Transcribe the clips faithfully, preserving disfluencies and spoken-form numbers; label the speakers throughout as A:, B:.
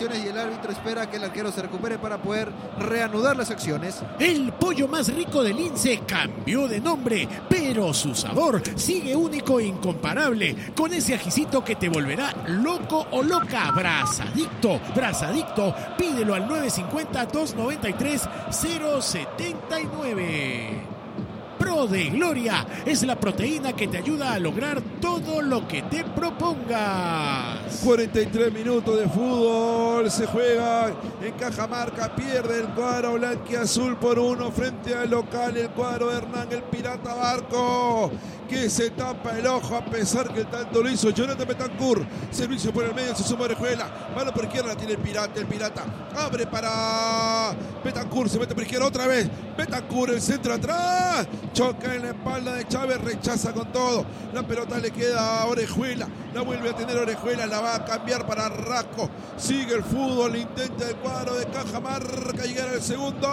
A: acciones y el árbitro espera que el arquero se recupere para poder reanudar las acciones.
B: El pollo más rico del Lince cambió de nombre, pero su sabor sigue único e incomparable, con ese ajicito que te volverá loco o loca. Brazadicto, Brazadicto, pídelo al nueve cinco cero, dos nueve tres, cero siete nueve. Pro de Gloria es la proteína que te ayuda a lograr todo lo que te propongas.
C: cuarenta y tres minutos de fútbol se juega en Cajamarca, pierde el cuadro blanquiazul por uno frente al local, el cuadro de Hernán el Pirata Barco, que se tapa el ojo a pesar que el tanto lo hizo Jonathan Betancourt. Servicio por el medio, se suma Orejuela, mano por izquierda, tiene el Pirata, el Pirata abre para Betancourt, se mete por izquierda otra vez, Betancourt, el centro atrás, choca en la espalda de Chávez, rechaza con todo, la pelota le queda a Orejuela, la vuelve a tener Orejuela, la va a cambiar para Rasco, sigue el fútbol, intenta el cuadro de Cajamarca llegar al segundo.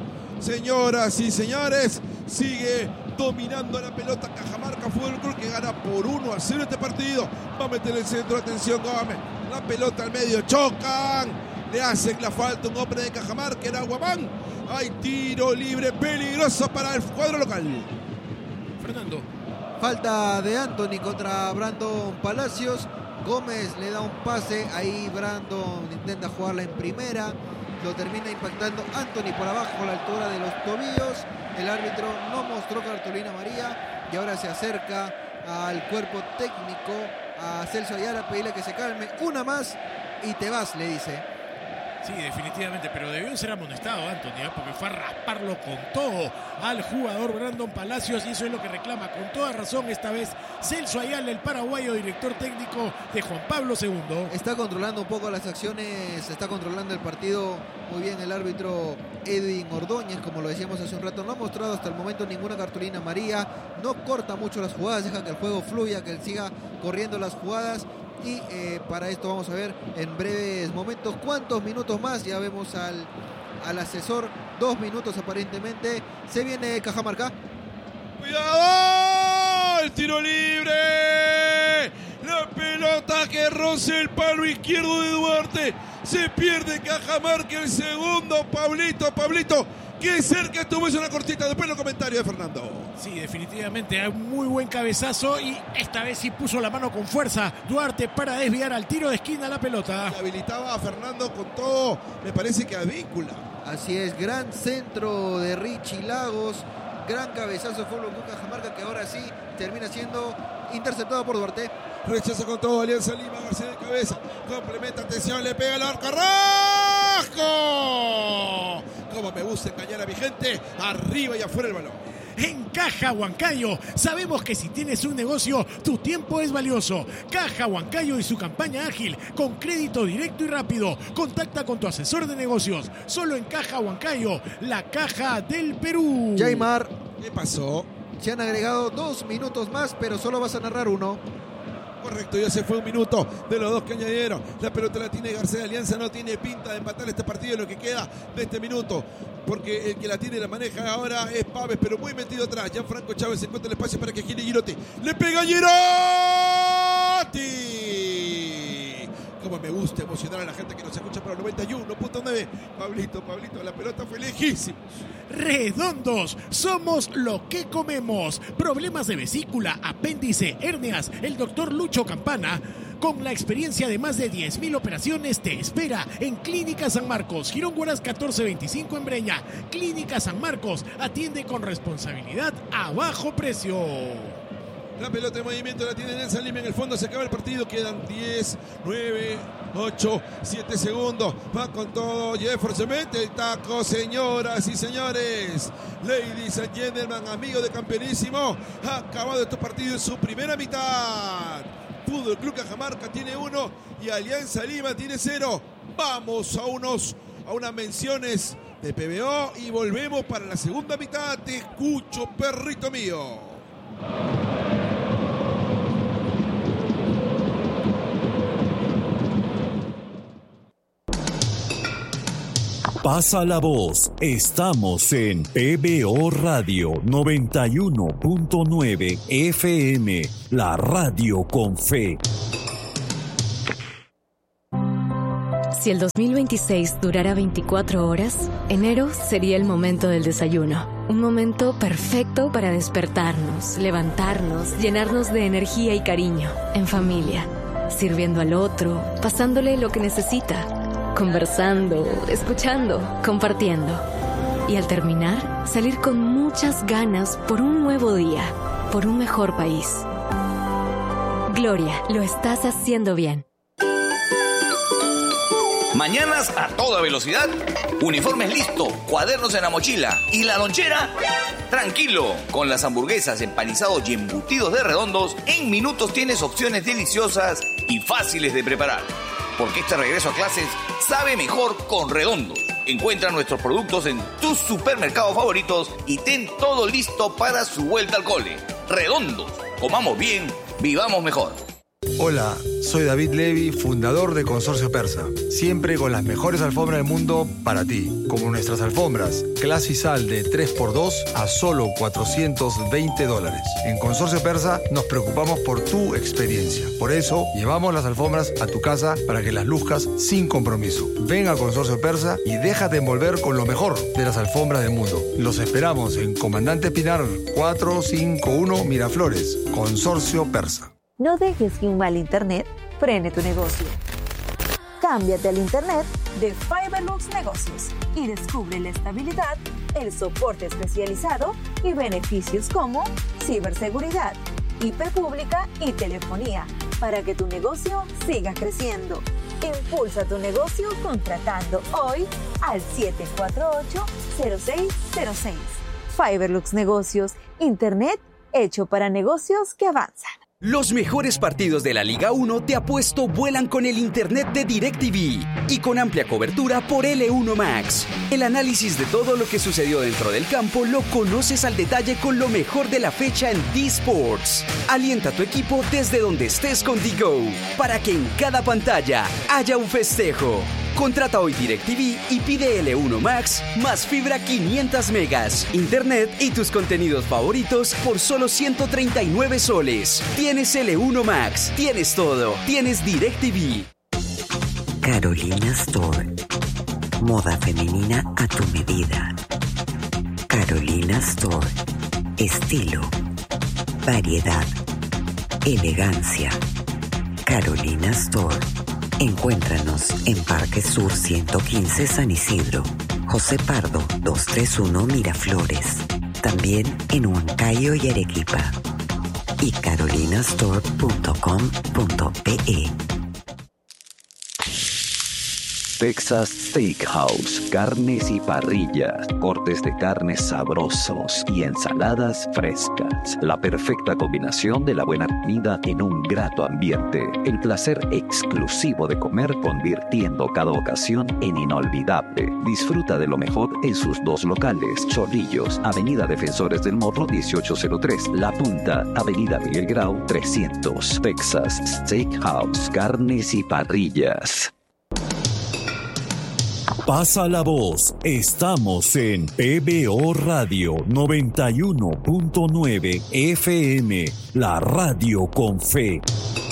C: Señoras y señores, sigue dominando la pelota Cajamarca Fútbol Club, que gana por uno a cero este partido. Va a meter el centro, atención Gómez, la pelota al medio, chocan, le hacen la falta un hombre de Cajamarca, era Guamán. Hay tiro libre peligroso para el cuadro local.
B: Fernando.
A: Falta de Anthony contra Brandon Palacios. Gómez le da un pase, ahí Brandon intenta jugarla en primera, lo termina impactando Anthony por abajo a la altura de los tobillos. El árbitro no mostró cartulina amarilla y ahora se acerca al cuerpo técnico, a Celso Ayala, a pedirle que se calme. Una más y te vas, le dice.
B: Sí, definitivamente, pero debió ser amonestado Anthony, ¿eh? Porque fue a rasparlo con todo al jugador Brandon Palacios, y eso es lo que reclama con toda razón esta vez Celso Ayala, el paraguayo, director técnico de Juan Pablo segundo.
A: Está controlando un poco las acciones, está controlando el partido muy bien el árbitro Edwin Ordóñez, como lo decíamos hace un rato. No ha mostrado hasta el momento ninguna cartulina amarilla, no corta mucho las jugadas, deja que el juego fluya, que él siga corriendo las jugadas. Y eh, para esto vamos a ver en breves momentos cuántos minutos más. Ya vemos al, al asesor, dos minutos aparentemente. Se viene Cajamarca.
C: ¡Cuidado! ¡El tiro libre! La pelota que roza el palo izquierdo de Duarte. Se pierde Cajamarca, el segundo. Pablito, Pablito, qué cerca estuvo, es una cortita. Después los comentarios de Fernando.
B: Sí, definitivamente hay un muy buen cabezazo y esta vez sí puso la mano con fuerza Duarte para desviar al tiro de esquina la pelota.
C: Y habilitaba a Fernando con todo, me parece que a Víncula.
A: Así es, gran centro de Richie Lagos, gran cabezazo fue lo que Cajamarca, que ahora sí termina siendo interceptado por Duarte.
C: Rechaza con todo Alianza Lima, García de cabeza, complementa, atención, le pega el arco, Rasco. Como me gusta engañar a mi gente, arriba y afuera el balón.
B: En Caja Huancayo sabemos que si tienes un negocio, tu tiempo es valioso. Caja Huancayo y su campaña ágil, con crédito directo y rápido. Contacta con tu asesor de negocios. Solo en Caja Huancayo, la caja del Perú.
A: Jaimar,
C: ¿Qué pasó?
A: se han agregado dos minutos más, pero solo vas a narrar uno.
C: Correcto, ya se fue un minuto de los dos que añadieron. La pelota la tiene García. Alianza no tiene pinta de empatar este partido en lo que queda de este minuto, porque el que la tiene y la maneja ahora es Paves, pero muy metido atrás. Gianfranco Chávez se encuentra el espacio para que gire Girotti. ¡Le pega Girotti! Como me gusta emocionar a la gente que nos escucha para el noventa y uno punto nueve. Pablito, Pablito, la pelota fue lejísima.
B: Redondos, somos lo que comemos. Problemas de vesícula, apéndice, hernias. El doctor Lucho Campana, con la experiencia de más de diez mil operaciones, te espera en Clínica San Marcos, Girón Guaras catorce veinticinco en Breña. Clínica San Marcos, atiende con responsabilidad a bajo precio.
C: La pelota de movimiento la tiene Nelson Lima. En el fondo se acaba el partido. Quedan diez, nueve, ocho, siete segundos. Va con todo. Jefferson se mete el taco, señoras y señores. Ladies and gentlemen, amigos de Campeonísimo. Ha acabado este partido en su primera mitad. Fútbol Club Cajamarca tiene uno y Alianza Lima tiene cero. Vamos a unos a unas menciones de P B O y volvemos para la segunda mitad. Te escucho, perrito mío.
D: Pasa la voz, estamos en P B O Radio noventa y uno punto nueve F M, la radio con fe.
E: Si el dos mil veintiséis durara veinticuatro horas, enero sería el momento del desayuno. Un momento perfecto para despertarnos, levantarnos, llenarnos de energía y cariño. En familia, sirviendo al otro, pasándole lo que necesita, conversando, escuchando, compartiendo. Y al terminar, salir con muchas ganas por un nuevo día, por un mejor país. Gloria, lo estás haciendo bien.
F: Mañanas a toda velocidad, uniformes listo, cuadernos en la mochila y la lonchera. Tranquilo, con las hamburguesas, empanizados y embutidos de Redondos, en minutos tienes opciones deliciosas y fáciles de preparar. Porque este regreso a clases sabe mejor con Redondos. Encuentra nuestros productos en tus supermercados favoritos y ten todo listo para su vuelta al cole. Redondos, comamos bien, vivamos mejor.
G: Hola, soy David Levy, fundador de Consorcio Persa. Siempre con las mejores alfombras del mundo para ti. Como nuestras alfombras, Clasisal de tres por dos a solo cuatrocientos veinte dólares. En Consorcio Persa nos preocupamos por tu experiencia. Por eso, llevamos las alfombras a tu casa para que las luzcas sin compromiso. Ven a Consorcio Persa y déjate envolver con lo mejor de las alfombras del mundo. Los esperamos en Comandante Pinar cuatrocientos cincuenta y uno Miraflores. Consorcio Persa.
H: No dejes que un mal internet frene tu negocio. Cámbiate al internet de Fiberlux Negocios y descubre la estabilidad, el soporte especializado y beneficios como ciberseguridad, I P pública y telefonía para que tu negocio siga creciendo. Impulsa tu negocio contratando hoy al siete cuatro ocho, cero seis cero seis. Fiberlux Negocios, internet hecho para negocios que avanzan.
I: Los mejores partidos de la Liga uno te apuesto vuelan con el internet de DirecTV y con amplia cobertura por L uno Max. El análisis de todo lo que sucedió dentro del campo lo conoces al detalle con lo mejor de la fecha en D-Sports. Alienta a tu equipo desde donde estés con D-Go para que en cada pantalla haya un festejo. Contrata hoy DirecTV y pide L uno Max más fibra quinientos megas, internet y tus contenidos favoritos por solo ciento treinta y nueve soles. Tienes L uno Max, tienes todo, tienes DirecTV.
J: Carolina Store. Moda femenina a tu medida. Carolina Store. Estilo, variedad, elegancia. Carolina Store. Encuéntranos en Parque Sur ciento quince San Isidro, José Pardo doscientos treinta y uno Miraflores, también en Huancayo y Arequipa, y carolinastore punto com punto pe.
K: Texas Steakhouse, carnes y parrillas, cortes de carnes sabrosos y ensaladas frescas. La perfecta combinación de la buena comida en un grato ambiente. El placer exclusivo de comer convirtiendo cada ocasión en inolvidable. Disfruta de lo mejor en sus dos locales. Chorrillos, Avenida Defensores del Morro dieciocho cero tres. La Punta, Avenida Miguel Grau trescientos. Texas Steakhouse, carnes y parrillas.
D: Pasa la voz, estamos en P B O Radio noventa y uno punto nueve F M, la radio con fe.